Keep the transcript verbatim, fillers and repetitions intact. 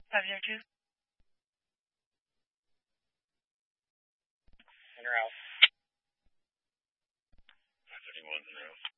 five zero two. In or out. five thirty-one's in or out.